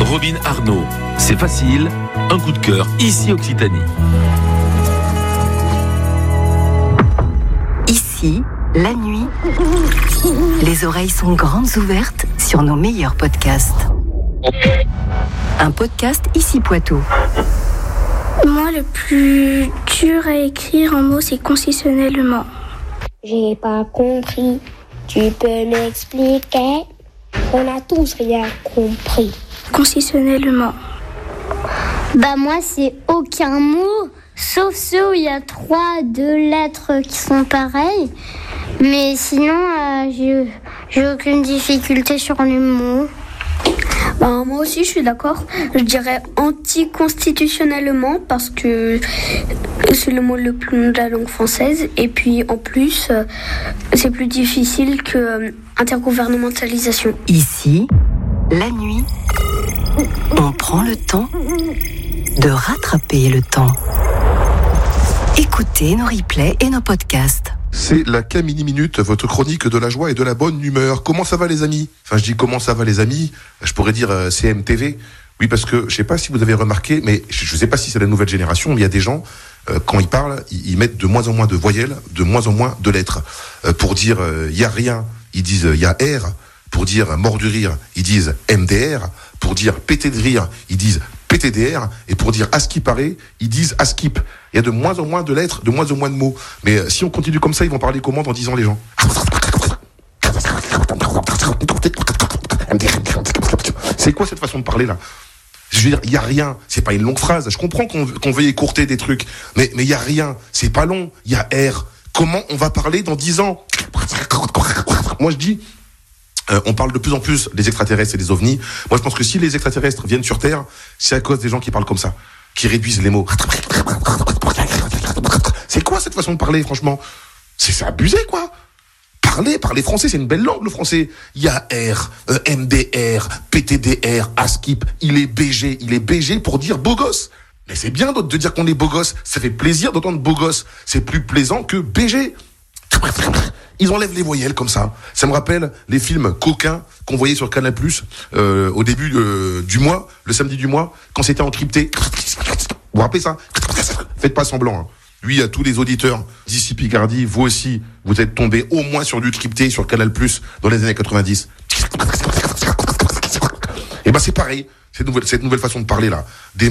Robin Arnaud. C'est facile, un coup de cœur, ici Occitanie. Ici, la nuit, les oreilles sont grandes ouvertes sur nos meilleurs podcasts. Un podcast Ici Poitou. Moi, le plus dur à écrire en mots, c'est concessionnellement. J'ai pas compris. Tu peux m'expliquer? On a tous rien compris. Concessionnellement. Moi, c'est aucun mot, sauf ceux où il y a 2 lettres qui sont pareilles. Mais sinon, j'ai aucune difficulté sur les mots. Moi aussi, je suis d'accord. Je dirais anticonstitutionnellement parce que c'est le mot le plus long de la langue française. Et puis, en plus, c'est plus difficile que intergouvernementalisation. Ici, la nuit, on prend le temps de rattraper le temps. Écoutez nos replays et nos podcasts. C'est la Camini Minute, votre chronique de la joie et de la bonne humeur. Comment ça va les amis? Enfin, je dis comment ça va les amis, je pourrais dire CMTV. Oui, parce que je sais pas si vous avez remarqué, mais je sais pas si c'est la nouvelle génération, mais il y a des gens, quand ils parlent, ils mettent de moins en moins de voyelles, de moins en moins de lettres. Pour dire y a rien, ils disent y a R. Pour dire mort du rire, ils disent MDR. Pour dire péter de rire, ils disent PTDR. Et pour dire à ce qui paraît, ils disent à skip. Il y a de moins en moins de lettres, de moins en moins de mots. Mais si on continue comme ça, ils vont parler comment dans 10 ans les gens? C'est quoi cette façon de parler là? Je veux dire, il y a rien, c'est pas une longue phrase. Je comprends qu'on veuille écourter des trucs, mais il y a rien, c'est pas long. Il y a R. Comment on va parler dans 10 ans? Moi je dis, on parle de plus en plus des extraterrestres et des ovnis. Moi je pense que si les extraterrestres viennent sur Terre, c'est à cause des gens qui parlent comme ça, qui réduisent les mots. C'est quoi cette façon de parler, franchement? C'est abusé, quoi. Parler français, c'est une belle langue, le français. Il y a R, MDR, PTDR, ASKIP. Il est BG pour dire beau gosse. Mais c'est bien de dire qu'on est beau gosse. Ça fait plaisir d'entendre beau gosse. C'est plus plaisant que BG. Ils enlèvent les voyelles comme ça. Ça me rappelle les films coquins qu'on voyait sur Canal+, au début du mois, le samedi du mois, quand c'était encrypté. Vous vous rappelez ça? Faites pas semblant, hein. Oui, à tous les auditeurs d'ici Picardie, vous aussi, vous êtes tombés au moins sur du crypté sur Canal+, dans les années 90. Et c'est pareil, cette nouvelle façon de parler là. Des